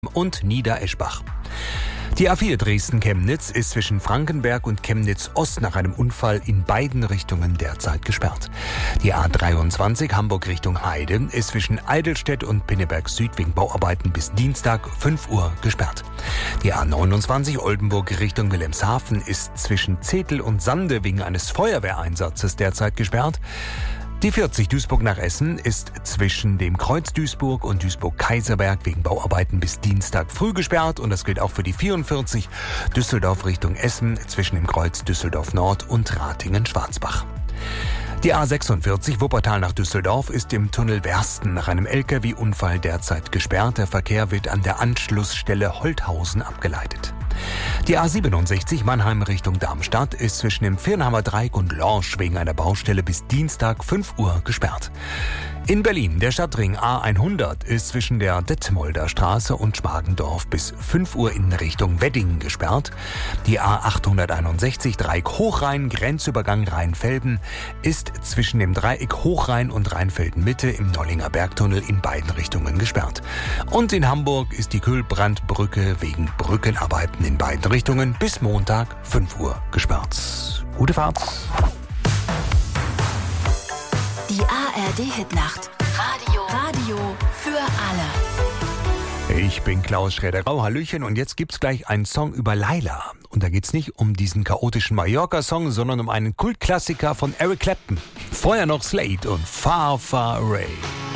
und Niedereschbach. Die A4 Dresden-Chemnitz ist zwischen Frankenberg und Chemnitz-Ost nach einem Unfall in beiden Richtungen derzeit gesperrt. Die A23 Hamburg Richtung Heide ist zwischen Eidelstedt und Pinneberg Süd wegen Bauarbeiten bis Dienstag 5 Uhr gesperrt. Die A29 Oldenburg Richtung Wilhelmshaven ist zwischen Zetel und Sande wegen eines Feuerwehreinsatzes derzeit gesperrt. Die 40 Duisburg nach Essen ist zwischen dem Kreuz Duisburg und Duisburg-Kaiserberg wegen Bauarbeiten bis Dienstag früh gesperrt. Und das gilt auch für die 44 Düsseldorf Richtung Essen zwischen dem Kreuz Düsseldorf Nord und Ratingen-Schwarzbach. Die A46 Wuppertal nach Düsseldorf ist im Tunnel Wersten nach einem LKW-Unfall derzeit gesperrt. Der Verkehr wird an der Anschlussstelle Holthausen abgeleitet. Die A67 Mannheim Richtung Darmstadt ist zwischen dem Viernheimer Dreieck und Lorsch wegen einer Baustelle bis Dienstag 5 Uhr gesperrt. In Berlin, der Stadtring A100 ist zwischen der Detmolder Straße und Schmargendorf bis 5 Uhr in Richtung Wedding gesperrt. Die A861 Dreieck Hochrhein, Grenzübergang Rheinfelden, ist zwischen dem Dreieck Hochrhein und Rheinfelden Mitte im Nollinger Bergtunnel in beiden Richtungen gesperrt. Und in Hamburg ist die Kühlbrandbrücke wegen Brückenarbeiten in beiden Richtungen bis Montag 5 Uhr gesperrt. Gute Fahrt! Die ARD-Hitnacht. Radio für alle. Ich bin Klaus Schroeder-Rau, Hallöchen, und jetzt gibt's gleich einen Song über Laila. Und da geht's nicht um diesen chaotischen Mallorca-Song, sondern um einen Kultklassiker von Eric Clapton. Vorher noch Slade und Far Far Away.